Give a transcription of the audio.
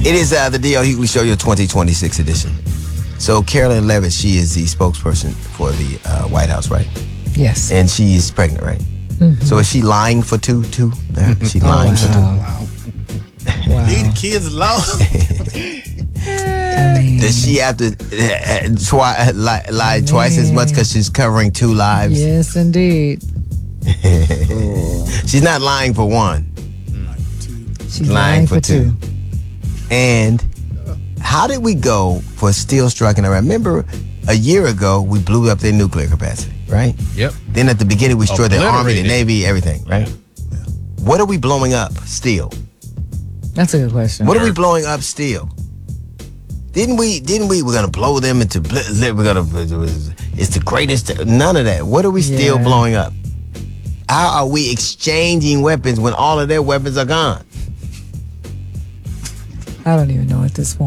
It is the D.L. Hughley Show, your 2026 edition. So Carolyn Levitt, she is the spokesperson for the White House, right? Yes. And she is pregnant, right? Mm-hmm. So is she lying for two? She lying for two? Wow. These kids lost. Does she have to lie twice as much because she's covering two lives? Yes, indeed. She's not lying for one. She's lying for two. And how did we go for still striking Iran? Remember, a year ago, we blew up their nuclear capacity, right? Yep. Then at the beginning, we destroyed their army, their Obliterated. navy, everything, right? Yeah. What are we blowing up still? That's a good question. What are we blowing up still? Didn't we? We're gonna blow them into. It's the greatest. None of that. What are we still blowing up? How are we exchanging weapons when all of their weapons are gone? I don't even know at this point.